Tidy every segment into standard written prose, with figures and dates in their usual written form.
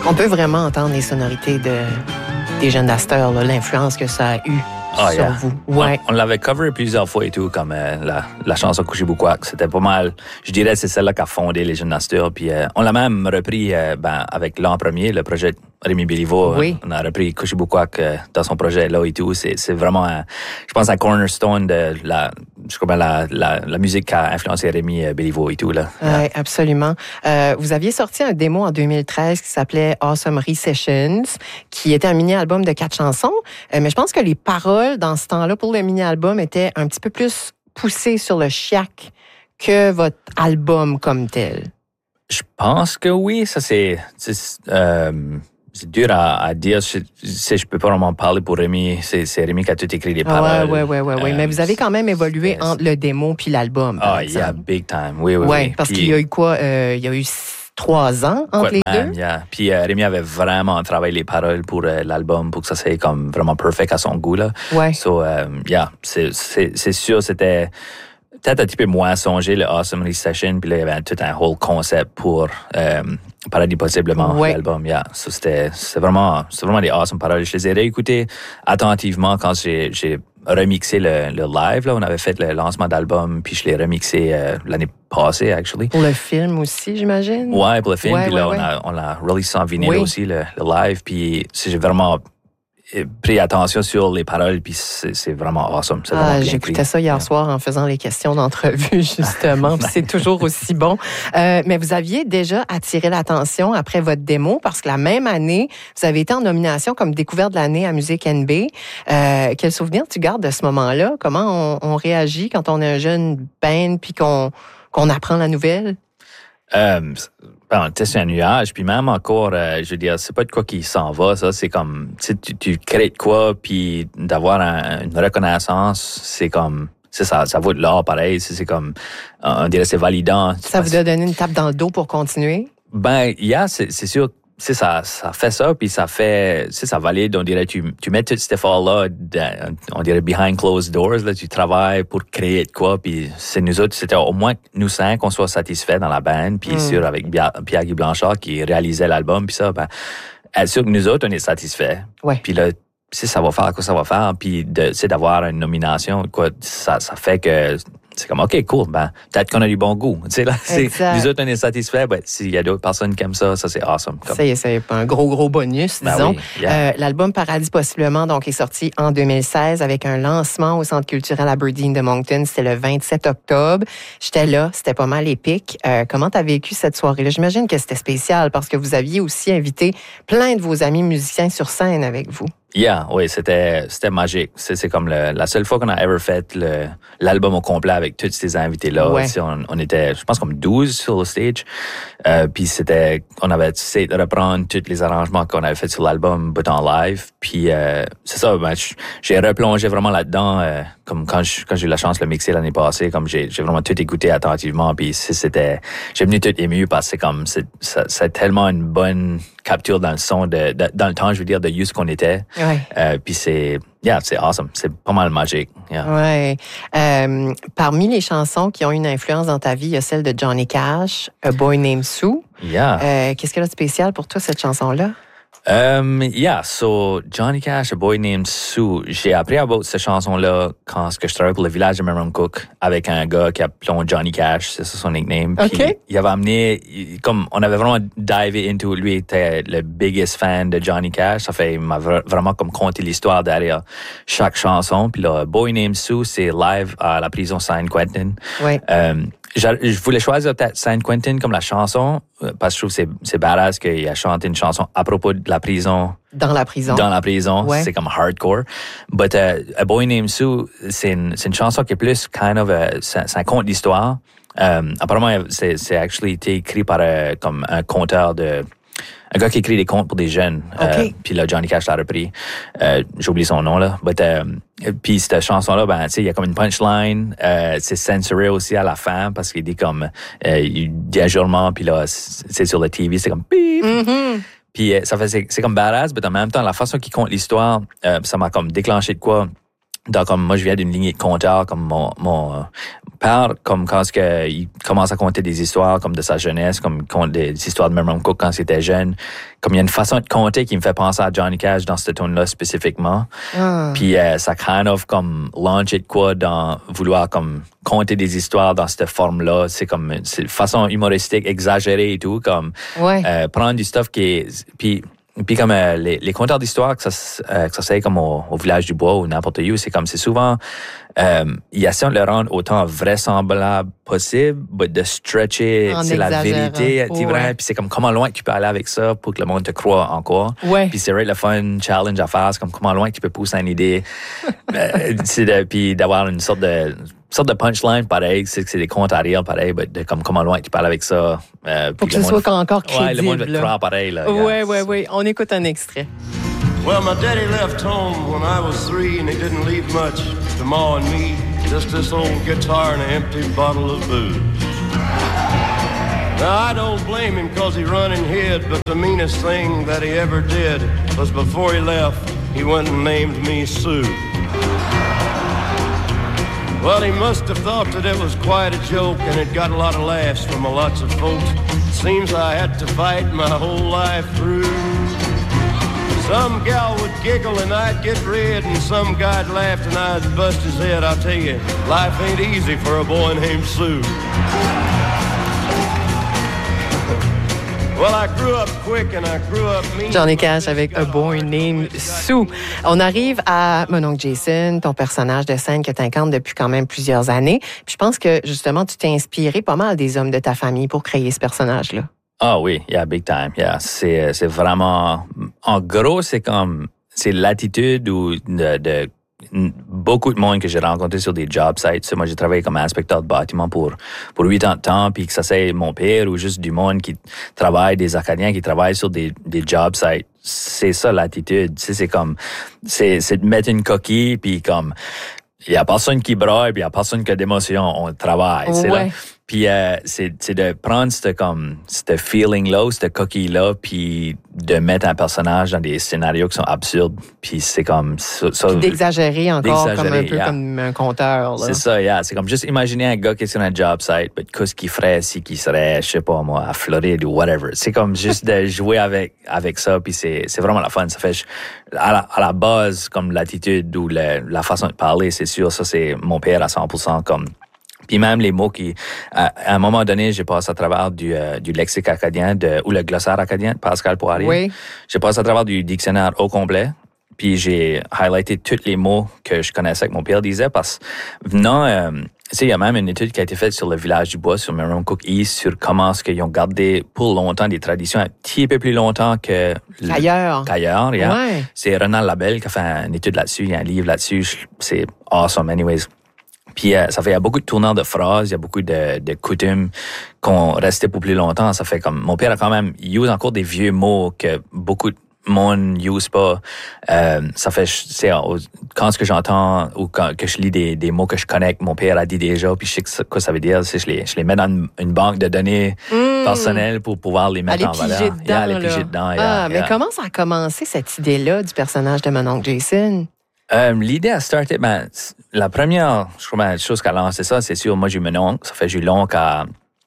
On peut vraiment entendre les sonorités des jeunes d'Astor, l'influence que ça a eu sur vous. Ouais. On l'avait cover plusieurs fois et tout, comme la chanson Couchibukwak. C'était pas mal. Je dirais que c'est celle-là qui a fondé les jeunes d'Astor. Puis on l'a même repris avec l'an premier, le projet Rémi Béliveau. Oui. On a repris Couchibukwak dans son projet là et tout. C'est vraiment, je pense, un cornerstone de la musique qui a influencé Rémi Béliveau et tout. Là. Oui, absolument. Vous aviez sorti un démo en 2013 qui s'appelait Awesome Recessions, qui était un mini-album de 4 chansons. Mais je pense que les paroles, dans ce temps-là, pour le mini-album, étaient un petit peu plus poussées sur le chiac que votre album comme tel. Je pense que oui. Ça, c'est dur à dire. Je peux pas vraiment parler pour Rémi. C'est Rémi qui a tout écrit les paroles. Oui. Mais vous avez quand même évolué entre le démo puis l'album. Yeah, big time. Oui. Parce qu'il y a eu quoi? Il y a eu 3 ans entre les deux? Yeah. Puis Rémi avait vraiment travaillé les paroles pour l'album pour que ça soit comme vraiment perfect à son goût. Là. Ouais. So, c'est sûr, c'était peut-être un petit peu moins songé, le Awesome Recession, puis là, il y avait tout un whole concept pour Paradis Possiblement, l'album. Yeah. So, c'est vraiment des awesome paroles. Je les ai réécoutées attentivement quand j'ai remixé le live. Là. On avait fait le lancement d'album, puis je l'ai remixé l'année passée, actually. Pour le film aussi, j'imagine? Ouais, pour le film. Puis là, on l'a release en vinyle aussi, le live. Puis j'ai vraiment pris attention sur les paroles, puis c'est vraiment awesome. C'est vraiment bien j'écoutais ça hier soir en faisant les questions d'entrevue, justement, puis c'est toujours aussi bon. Mais vous aviez déjà attiré l'attention après votre démo, parce que la même année, vous avez été en nomination comme découverte de l'année à Musique NB. Quel souvenir tu gardes de ce moment-là? Comment on réagit quand on est un jeune band, puis qu'on apprend la nouvelle? On était sur un nuage, puis même encore, je veux dire, c'est pas de quoi qui s'en va, ça. C'est comme, tu crées de quoi, puis d'avoir une reconnaissance, c'est comme, c'est ça vaut de l'or pareil. C'est comme, on dirait, c'est validant. Ça vous a donné une tape dans le dos pour continuer? C'est sûr. C'est ça fait ça, puis ça valide, on dirait, tu mets tout cet effort-là, on dirait behind closed doors, là, tu travailles pour créer de quoi, puis c'est nous autres, c'était au moins nous 5 qu'on soit satisfaits dans la band, puis sûr avec Pierre-Guy Blanchard qui réalisait l'album, puis ça, être sûr que nous autres, on est satisfaits. Ouais. Puis là, ça va faire quoi ça va faire, puis d'avoir une nomination, quoi, ça fait que c'est comme, OK, cool, peut-être qu'on a du bon goût. Tu sais, là, nous autres, on est satisfaits. S'il y a d'autres personnes qui aiment ça, c'est awesome. C'est un gros bonus, disons. Oui, yeah. L'album Paradis Possiblement, donc, est sorti en 2016 avec un lancement au Centre culturel Aberdeen de Moncton. C'était le 27 octobre. J'étais là, c'était pas mal épique. Comment t'as vécu cette soirée-là? J'imagine que c'était spécial parce que vous aviez aussi invité plein de vos amis musiciens sur scène avec vous. Oui, c'était magique. C'est comme la seule fois qu'on a ever fait l'album au complet avec tous ces invités-là. Ouais. On était, je pense, comme 12 sur le stage. Puis on avait essayé de reprendre tous les arrangements qu'on avait fait sur l'album, but en live. Puis c'est ça, j'ai replongé vraiment là-dedans, comme quand j'ai eu la chance de le mixer l'année passée, comme j'ai vraiment tout écouté attentivement. Puis j'ai venu tout ému parce que c'est tellement une bonne capture dans le son dans le temps, je veux dire, de juste qu'on était. Ouais. Puis c'est awesome. C'est pas mal magique. Yeah. Ouais. Parmi les chansons qui ont une influence dans ta vie, il y a celle de Johnny Cash, A Boy Named Sue. Yeah. Qu'est-ce qu'elle a de spécial pour toi, cette chanson-là? So Johnny Cash, A Boy Named Sue, j'ai appris à cette chanson-là quand je travaillais pour le village de Memramcook avec un gars qui appelait Johnny Cash, c'est ça son nickname. Okay. Puis il avait amené, comme on avait vraiment divé into, lui était le biggest fan de Johnny Cash, ça fait, il m'a vraiment comme conté l'histoire derrière chaque chanson. Puis là, Boy Named Sue, c'est live à la prison San Quentin. Ouais. Je voulais choisir peut-être San Quentin comme la chanson parce que je trouve que c'est badass qu'il a chanté une chanson à propos de la prison. Dans la prison. Dans la prison, ouais. C'est comme hardcore. But A Boy Named Sue, c'est une chanson qui est plus kind of c'est un conte d'histoire. Apparemment, c'est actually été écrit par comme un conteur un gars qui écrit des contes pour des jeunes. Okay. Puis là, Johnny Cash l'a repris. J'ai oublié son nom, là. Puis cette chanson-là, tu sais, il y a comme une punchline. C'est censuré aussi à la fin parce qu'il dit comme, il dit un jurement, puis là, c'est sur la TV, c'est comme beep. Mm-hmm. Puis c'est comme badass, mais en même temps, la façon qu'il compte l'histoire, ça m'a comme déclenché de quoi. Donc, comme moi, je viens d'une lignée de conteurs, comme mon père, comme quand il commence à compter des histoires comme de sa jeunesse, comme il compte des histoires de Memram Cook quand il était jeune. Comme il y a une façon de compter qui me fait penser à Johnny Cash dans cette tune-là spécifiquement. Puis ça kind of comme launché de quoi dans vouloir comme compter des histoires dans cette forme-là. C'est comme c'est une façon humoristique, exagérée et tout, comme prendre du stuff qui est... Puis comme les conteurs d'histoire, que ça soit comme au Village du Bois ou n'importe où, c'est comme c'est souvent il essaie de le rendre autant vraisemblable possible, mais de stretcher la vérité, puis c'est comme comment loin tu peux aller avec ça pour que le monde te croie encore. Puis c'est vrai le fun challenge à faire, c'est comme comment loin tu peux pousser une idée, puis d'avoir une sorte de punchline pareil, c'est des contes à rire pareil, mais comme comment loin tu parles avec ça. Pour que ce soit encore crédible. Le monde va te croire pareil. Là, oui. On écoute un extrait. Well, my daddy left home when I was 3 and he didn't leave much to Ma and me, just this old guitar and an empty bottle of booze. Now, I don't blame him cause he run and hid, but the meanest thing that he ever did was before he left, he went and named me Sue. Well, he must have thought that it was quite a joke and it got a lot of laughs from lots of folks. Seems I had to fight my whole life through. Some gal would giggle and I'd get red, and some guy'd laugh and I'd bust his head. I'll tell you, life ain't easy for a boy named Sue. Well, I grew up quick and I grew up mean. Johnny Cash avec A Boy Named Sue. On arrive à mon oncle Jason, ton personnage de scène que tu incarnes depuis quand même plusieurs années. Puis je pense que justement, tu t'es inspiré pas mal des hommes de ta famille pour créer ce personnage-là. Ah oui, big time, c'est vraiment, en gros, c'est l'attitude ou de beaucoup de monde que j'ai rencontré sur des job sites. Moi, j'ai travaillé comme inspecteur de bâtiment pour 8 ans de temps, puis que ça c'est mon père ou juste du monde qui travaille, des Acadiens qui travaillent sur des job sites. C'est ça l'attitude, c'est de mettre une coquille, puis comme, il y a personne qui braille, puis il y a personne qui a d'émotion, on travaille, c'est là. Puis c'est de prendre ce feeling-là, cette coquille-là, puis de mettre un personnage dans des scénarios qui sont absurdes. Puis c'est comme ça. Puis d'exagérer encore, comme un peu comme un conteur. Là. C'est ça, c'est comme juste imaginer un gars qui est sur un job site, mais qu'est-ce qu'il ferait si qu'il serait, je sais pas moi, à Floride ou whatever. C'est comme juste de jouer avec ça, puis c'est vraiment la fun. Ça fait à la base, comme l'attitude ou la façon de parler, c'est sûr, ça c'est mon père à 100%, comme. Puis même les mots qui, à un moment donné, j'ai passé à travers du lexique acadien ou le glossaire acadien de Pascal Poirier. Oui. J'ai passé à travers du dictionnaire au complet. Puis j'ai highlighté tous les mots que je connaissais que mon père disait parce que venant, tu sais, il y a même une étude qui a été faite sur le Village du Bois, sur Memram Cook East, sur comment est-ce qu'ils ont gardé pour longtemps des traditions un petit peu plus longtemps qu'ailleurs. Ouais. C'est Renal Labelle qui a fait une étude là-dessus, il y a un livre là-dessus. C'est awesome, anyways. Puis ça fait, il y a beaucoup de tournants de phrases, il y a beaucoup de coutumes qu'on restait pour plus longtemps. Ça fait comme, mon père a quand même, il use encore des vieux mots que beaucoup de monde use pas. Ça fait, c'est quand ce que j'entends ou quand que je lis des mots que je connais que mon père a dit déjà, puis je sais que quoi ça veut dire, c'est je les mets dans une banque de données personnelles pour pouvoir les mettre en valeur. Aller piger dedans. Mais comment ça a commencé cette idée-là du personnage de mon oncle Jason? L'idée a starté, la première chose qu'elle a lancé ça, c'est sûr, moi j'ai eu mon oncle, ça fait j'ai eu l'oncle à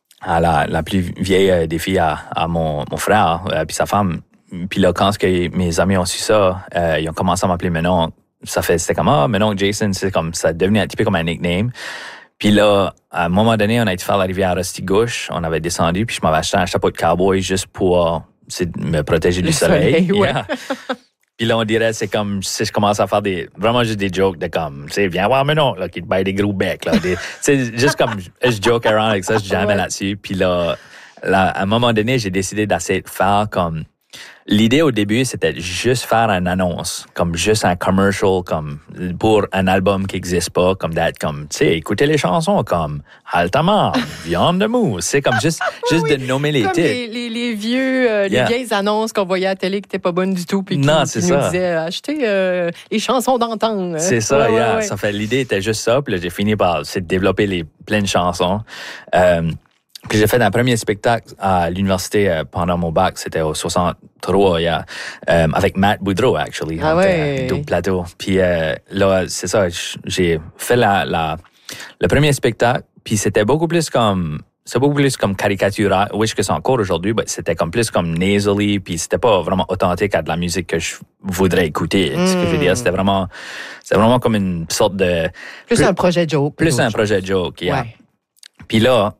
la plus vieille des filles à mon frère, puis sa femme. Puis là, quand mes amis ont su ça, ils ont commencé à m'appeler mon oncle. C'était comme, mon oncle Jason, c'est comme, ça devenait un petit peu comme un nickname. Puis là, à un moment donné, on a été faire la rivière Rusty-Gauche, on avait descendu, puis je m'avais acheté un chapeau de cowboy juste pour me protéger du soleil. Ouais. Puis là, on dirait, c'est comme si je commence à faire vraiment juste des jokes de comme, tu sais, viens voir mon oncle, là, qui te baille des gros becs, là. C'est juste comme, je joke around avec ça, je jamais là-dessus. Puis là, à un moment donné, j'ai décidé d'essayer de faire comme, l'idée au début, c'était juste faire une annonce, comme juste un commercial, comme pour un album qui n'existe pas, comme d'être comme, tu sais, écoutez les chansons, comme Altamar, Viande de mousse, c'est comme juste de nommer les comme titres. Les vieux, les vieilles annonces qu'on voyait à la télé qui n'étaient pas bonnes du tout, puis qui nous disaient achetez les chansons d'antan. C'est ça, ouais. Ça fait l'idée était juste ça, puis là j'ai fini par développer plein de chansons. Puis j'ai fait un premier spectacle à l'université pendant mon bac, c'était au 63, avec Matt Boudreau, actually. Ah ouais. Double plateau. Puis là, c'est ça, j'ai fait le premier spectacle, puis c'était beaucoup plus comme caricatural, oui, que c'est encore aujourd'hui, mais c'était comme plus comme nasally, puis c'était pas vraiment authentique à de la musique que je voudrais écouter. Ce que je veux dire, c'était vraiment comme une sorte de... Plus un projet joke. Plus un projet joke, yeah. Ouais. Puis là,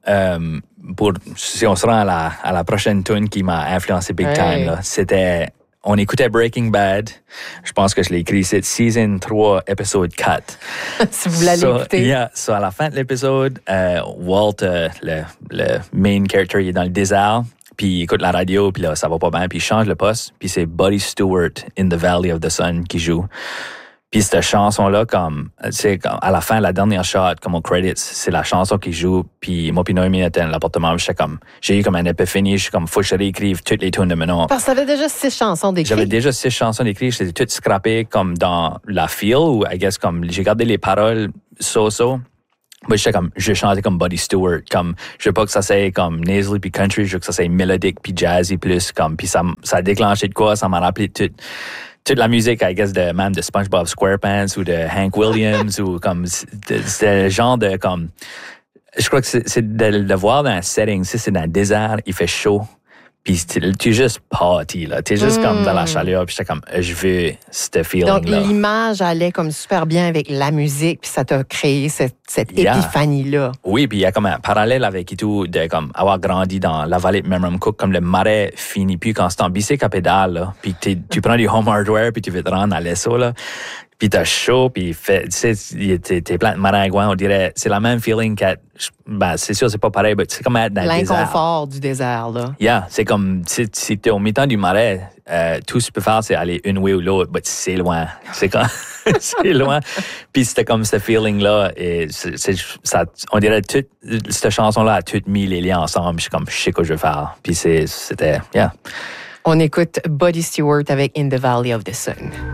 si on se rend à la prochaine tune qui m'a influencé big time, là, c'était... On écoutait Breaking Bad. Je pense que je l'ai écrit, c'est Season 3, épisode 4. Si vous l'allez écouter. À la fin de l'épisode, Walt, le main character, il est dans le désert, puis il écoute la radio, puis là, ça va pas bien, puis il change le poste, puis c'est Buddy Stewart, In the Valley of the Sun, qui joue. Puis cette chanson-là, à la fin, la dernière shot, comme au credits, c'est la chanson qui joue. Puis moi puis Noémie était dans l'appartement, j'ai eu comme une épiphanie, je suis comme, faut que je réécrive toutes les tunes de maintenant. Parce que t'avais déjà 6 chansons d'écrites. J'avais déjà 6 chansons d'écrites, j'étais toutes scrappées comme dans la feel, ou I guess comme, j'ai gardé les paroles so-so. Moi, je vais chanter comme Buddy Stewart, comme, je veux pas que ça soit comme nasally puis country, je veux que ça soit mélodique puis jazzy plus, comme, puis ça a déclenché de quoi, ça m'a rappelé toute la musique, I guess, même de SpongeBob SquarePants ou de Hank Williams ou comme, c'est le genre de, comme, je crois que c'est de le voir dans un setting, si c'est dans le désert, il fait chaud, puis tu es juste party, là, t'es juste comme dans la chaleur, puis j'étais comme, je veux ce feeling-là. Donc, l'image allait comme super bien avec la musique, puis ça t'a créé cette épiphanie-là. Oui, puis il y a comme un parallèle avec et tout, de comme avoir grandi dans la vallée de Memramcook, comme le marais finit plus quand c'est en bicycle à pédale, là, puis tu prends du home hardware, puis tu veux te rendre à l'ESSO, là, puis t'as chaud, puis tu sais, t'es plein de maringouins, on dirait, c'est la même feeling c'est sûr, c'est pas pareil, mais c'est comme être dans le désert. L'inconfort du désert, là. Yeah, c'est comme, si t'es au mi-temps du marais, tout ce que tu peux faire, c'est aller une way ou l'autre, mais c'est loin. C'est comme, c'est loin. Puis c'était comme ce feeling-là, et on dirait toute cette chanson-là a tout mis les liens ensemble, je suis comme, je sais quoi je veux faire. Puis c'était, yeah. On écoute Buddy Stewart avec In the Valley of the Sun.